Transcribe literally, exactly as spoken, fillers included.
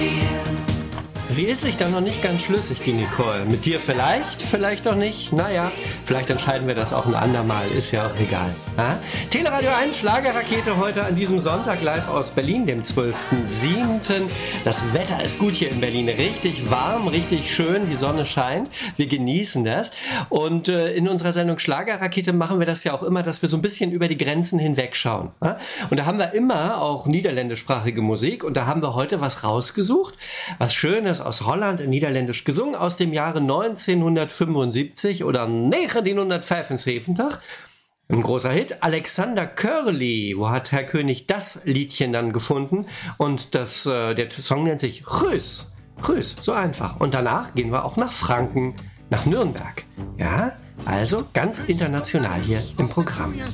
Sie ist sich da noch nicht ganz schlüssig, die Nicole. Mit dir vielleicht, vielleicht auch nicht. Naja, vielleicht entscheiden wir das auch ein andermal. Ist ja auch egal. Ha? Teleradio eins, Schlagerrakete heute an diesem Sonntag live aus Berlin, dem zwölften siebten Das Wetter ist gut hier in Berlin. Richtig warm, richtig schön. Die Sonne scheint. Wir genießen das. Und äh, in unserer Sendung Schlagerrakete machen wir das ja auch immer, dass wir so ein bisschen über die Grenzen hinwegschauen. Ha? Und da haben wir immer auch niederländischsprachige Musik. Und da haben wir heute was rausgesucht. Was Schönes aus Holland, in Niederländisch gesungen, aus dem Jahre neunzehnhundertfünfundsiebzig oder negenzehnhundertfünfundzeventig. Ein großer Hit. Alexander Curly. Wo hat Herr König das Liedchen dann gefunden? Und das, äh, der Song nennt sich Rös. Rös, so einfach. Und danach gehen wir auch nach Franken, nach Nürnberg. Ja, also ganz international hier im Programm.